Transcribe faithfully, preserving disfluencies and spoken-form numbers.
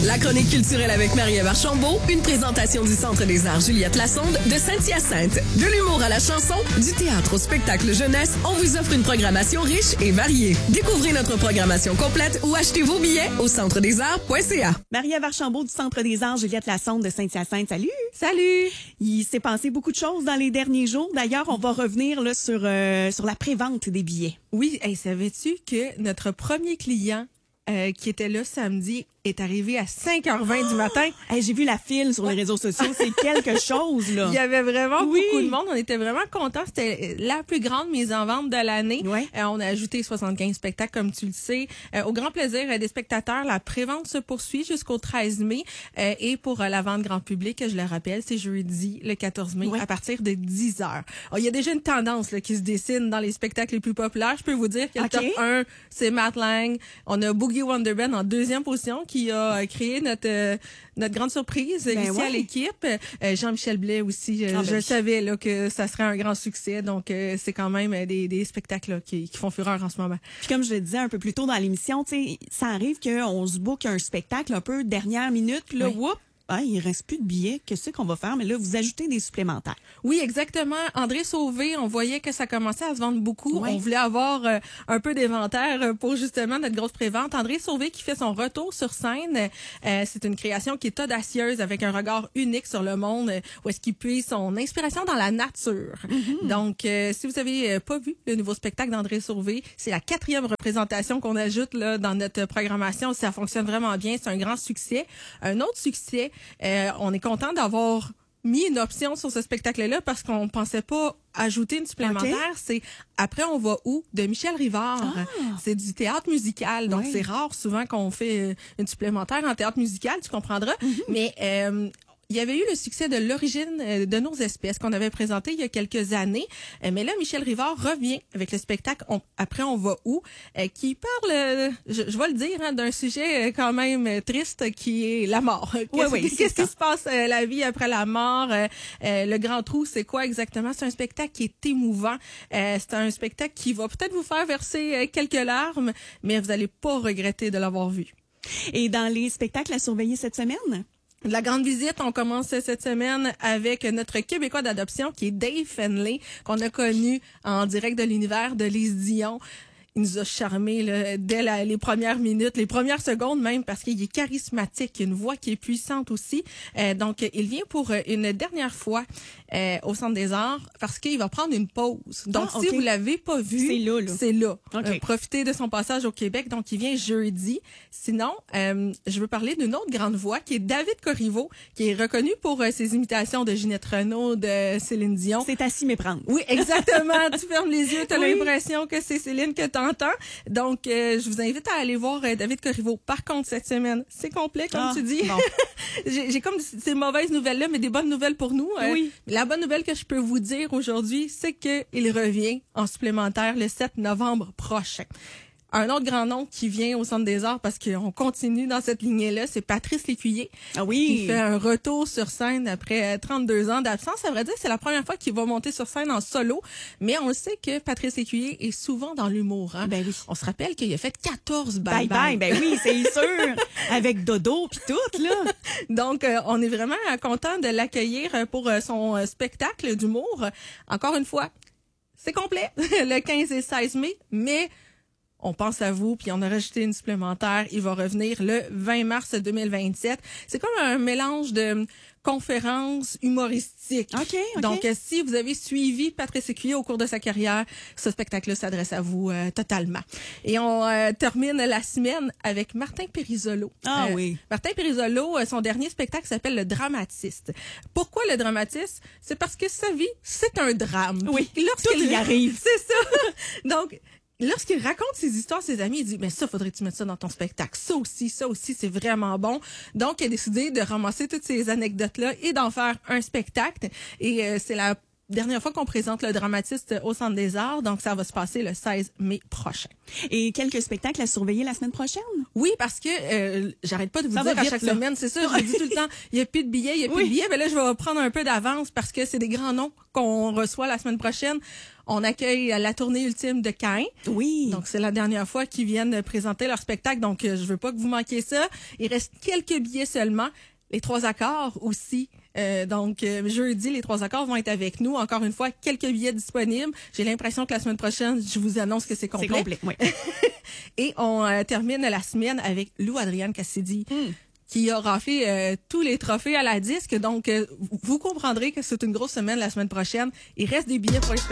La chronique culturelle avec Marie-Ève Archambault, une présentation du Centre des arts Juliette Lassonde de Saint-Hyacinthe. De l'humour à la chanson, du théâtre au spectacle jeunesse, on vous offre une programmation riche et variée. Découvrez notre programmation complète ou achetez vos billets au centre des arts point c a. Marie-Ève Archambault du Centre des arts Juliette Lassonde de Saint-Hyacinthe. Salut! Salut! Il s'est passé beaucoup de choses dans les derniers jours. D'ailleurs, on va revenir là, sur, euh, sur la prévente des billets. Oui, hey, savais-tu que notre premier client euh, qui était là samedi est arrivé à cinq heures vingt oh! du matin. Hey, j'ai vu la file sur les réseaux sociaux. C'est quelque chose, là. Il y avait vraiment oui. beaucoup de monde. On était vraiment contents. C'était la plus grande mise en vente de l'année. Ouais. Euh, on a ajouté soixante-quinze spectacles, comme tu le sais. Euh, au grand plaisir euh, des spectateurs, la prévente se poursuit jusqu'au treize mai. Euh, et pour euh, la vente grand public, je le rappelle, c'est jeudi, le quatorze mai, ouais. à partir de dix heures. Alors, il y a déjà une tendance là, qui se dessine dans les spectacles les plus populaires. Je peux vous dire que le okay. top un, c'est Matt Lang. On a Boogie Wonderman en deuxième position, qui a créé notre euh, notre grande surprise ben ici ouais. à l'équipe. Euh, Jean-Michel Blais aussi, euh, ah ben je oui. savais là que ça serait un grand succès. Donc euh, c'est quand même des des spectacles là, qui qui font fureur en ce moment. Puis comme je le disais un peu plus tôt dans l'émission, tu sais, ça arrive qu'on se book un spectacle un peu dernière minute, puis là, oui. whoop, ah, il reste plus de billets. Qu'est-ce qu'on va faire? Mais là, vous ajoutez des supplémentaires. Oui, exactement. André Sauvé, on voyait que ça commençait à se vendre beaucoup. Ouais. On voulait avoir euh, un peu d'inventaire pour justement notre grosse prévente. André Sauvé qui fait son retour sur scène. Euh, c'est une création qui est audacieuse avec un regard unique sur le monde où est-ce qu'il puise son inspiration dans la nature. Mm-hmm. Donc, euh, si vous avez pas vu le nouveau spectacle d'André Sauvé, c'est la quatrième représentation qu'on ajoute là dans notre programmation. Ça fonctionne vraiment bien. C'est un grand succès. Un autre succès, Euh, on est content d'avoir mis une option sur ce spectacle-là parce qu'on pensait pas ajouter une supplémentaire. Okay. C'est Après on va où de Michel Rivard. Ah. C'est du théâtre musical, donc oui. c'est rare souvent qu'on fait une supplémentaire en théâtre musical, tu comprendras. Mm-hmm. Mais euh, il y avait eu le succès de l'origine de nos espèces qu'on avait présenté il y a quelques années. Mais là, Michel Rivard revient avec le spectacle on, Après, on va où? Qui parle, je, je vais le dire, hein, d'un sujet quand même triste qui est la mort. Oui, qu'est-ce, oui, qu'est-ce qui se passe, euh, la vie après la mort? Euh, le grand trou, c'est quoi exactement? C'est un spectacle qui est émouvant. Euh, c'est un spectacle qui va peut-être vous faire verser quelques larmes, mais vous n'allez pas regretter de l'avoir vu. Et dans les spectacles à surveiller cette semaine? La grande visite, on commence cette semaine avec notre Québécois d'adoption qui est Dave Fenley, qu'on a connu en direct de l'univers de Lise Dion. Il nous a charmés là, dès la, les premières minutes, les premières secondes même, parce qu'il est charismatique, il a une voix qui est puissante aussi. Euh, donc, il vient pour une dernière fois euh, au Centre des Arts parce qu'il va prendre une pause. Donc, ah, okay. si vous l'avez pas vu, c'est là. là. C'est là. Okay. Euh, profitez de son passage au Québec. Donc, il vient jeudi. Sinon, euh, je veux parler d'une autre grande voix qui est David Corriveau, qui est reconnu pour euh, ses imitations de Ginette Renault, de Céline Dion. C'est à s'y méprendre. Oui, exactement. Tu fermes les yeux, tu as oui. l'impression que c'est Céline que t'as entend. Donc, euh, je vous invite à aller voir euh, David Corriveau. Par contre, cette semaine, c'est complet, comme ah, tu dis. Bon. j'ai, j'ai comme ces mauvaises nouvelles-là, mais des bonnes nouvelles pour nous. Euh, oui. La bonne nouvelle que je peux vous dire aujourd'hui, c'est qu'il revient en supplémentaire le sept novembre prochain. Un autre grand nom qui vient au Centre des Arts parce qu'on continue dans cette lignée-là, c'est Patrice Lécuyer. Ah oui. Qui fait un retour sur scène après trente-deux ans d'absence. À vrai dire, c'est la première fois qu'il va monter sur scène en solo. Mais on sait que Patrice Lécuyer est souvent dans l'humour. Hein? Ben oui. On se rappelle qu'il a fait quatorze bye bye. Ben oui, c'est sûr. Avec Dodo puis tout, là. Donc, euh, on est vraiment content de l'accueillir pour euh, son euh, spectacle d'humour. Encore une fois, c'est complet le quinze et seize mai, mais on pense à vous, puis on a rajouté une supplémentaire. Il va revenir le vingt mars deux mille vingt-sept. C'est comme un mélange de conférences humoristiques. Okay, okay. Donc, euh, si vous avez suivi Patrice Lécuyer au cours de sa carrière, ce spectacle-là s'adresse à vous euh, totalement. Et on euh, termine la semaine avec Martin Périsolo. Ah euh, oui. Martin Périsolo, euh, son dernier spectacle s'appelle Le Dramatiste. Pourquoi Le Dramatiste? C'est parce que sa vie, c'est un drame. Oui, lorsqu'il y arrive. C'est ça. Donc, lorsqu'il raconte ses histoires, ses amis, il dit, mais ça, faudrait que tu mettes ça dans ton spectacle. Ça aussi, ça aussi, c'est vraiment bon. Donc, il a décidé de ramasser toutes ces anecdotes-là et d'en faire un spectacle. Et euh, c'est la dernière fois qu'on présente le dramatiste au Centre des Arts, donc ça va se passer le seize mai prochain. Et quelques spectacles à surveiller la semaine prochaine? Oui, parce que euh, j'arrête pas de vous ça dire va vite, à chaque là. semaine, c'est ça, je vous dis tout le temps, il y a plus de billets, il y a plus oui. de billets, mais là je vais prendre un peu d'avance parce que c'est des grands noms qu'on reçoit la semaine prochaine. On accueille la tournée ultime de Caïn. Oui. Donc, c'est la dernière fois qu'ils viennent présenter leur spectacle. Donc, euh, je veux pas que vous manquiez ça. Il reste quelques billets seulement. Les trois accords aussi. Euh, donc, euh, jeudi, les trois accords vont être avec nous. Encore une fois, quelques billets disponibles. J'ai l'impression que la semaine prochaine, je vous annonce que c'est complet. C'est complet, oui. Et on euh, termine la semaine avec Lou Adrienne Cassidy. Mm. Qui a raflé euh, tous les trophées à la disque. Donc, euh, vous comprendrez que c'est une grosse semaine la semaine prochaine. Il reste des billets pour les